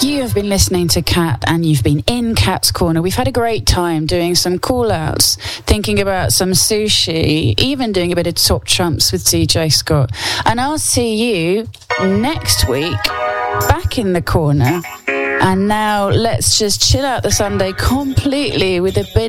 You have been listening to Kat, and you've been in Kat's Corner. We've had a great time doing some call-outs, thinking about some sushi, even doing a bit of top trumps with DJ Scott. And I'll see you next week, back in the corner. And now let's just chill out the Sunday completely with a bit